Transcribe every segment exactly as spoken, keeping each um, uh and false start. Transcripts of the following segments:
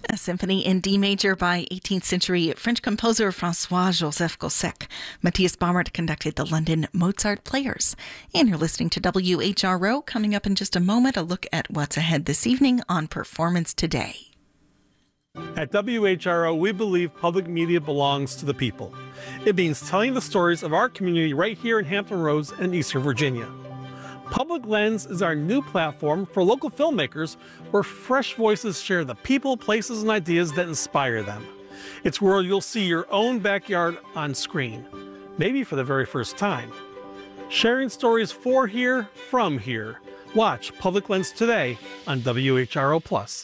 A symphony in D major by eighteenth century French composer Francois-Joseph Gossec. Matthias Baumert conducted the London Mozart Players. And you're listening to W H R O. Coming up in just a moment, a look at what's ahead this evening on Performance Today. At W H R O, we believe public media belongs to the people. It means telling the stories of our community right here in Hampton Roads and Eastern Virginia. Public Lens is our new platform for local filmmakers where fresh voices share the people, places, and ideas that inspire them. It's where you'll see your own backyard on screen, maybe for the very first time. Sharing stories for here, from here. Watch Public Lens today on W H R O Plus.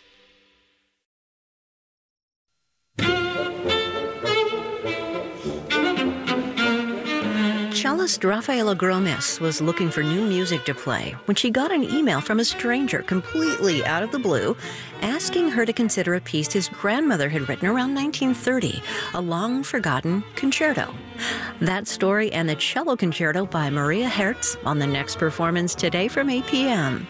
Cellist Rafaela Gromes was looking for new music to play when she got an email from a stranger completely out of the blue asking her to consider a piece his grandmother had written around nineteen thirty, a long-forgotten concerto. That story and the cello concerto by Maria Hertz on the next Performance Today from eight p.m.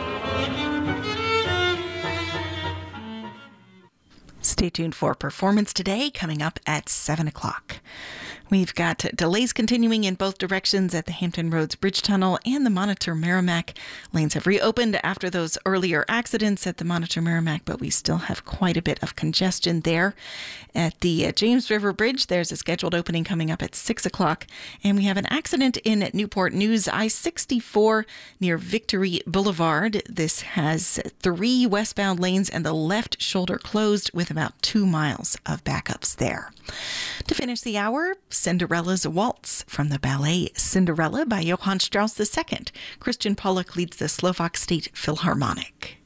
Stay tuned for Performance Today coming up at seven o'clock. We've got delays continuing in both directions at the Hampton Roads Bridge Tunnel and the Monitor Merrimack. Lanes have reopened after those earlier accidents at the Monitor Merrimack, but we still have quite a bit of congestion there. At the James River Bridge, there's a scheduled opening coming up at six o'clock. And we have an accident in Newport News, I sixty-four near Victory Boulevard. This has three westbound lanes and the left shoulder closed with about two miles of backups there. To finish the hour, Cinderella's Waltz from the ballet Cinderella by Johann Strauss the Second. Christian Pollock leads the Slovak State Philharmonic.